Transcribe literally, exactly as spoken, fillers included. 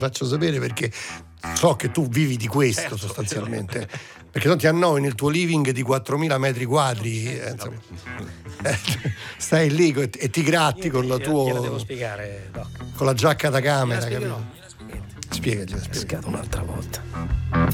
faccio sapere perché so che tu vivi di questo, certo, sostanzialmente, perché non ti annoi nel tuo living di quattromila metri quadri, eh, insomma, eh, stai lì e, e ti gratti Io con la tua, gliela devo spiegare, Doc. con la giacca da camera, Gliela capito? spiegherò. Spiegagliela, È spiegagliela. un'altra volta.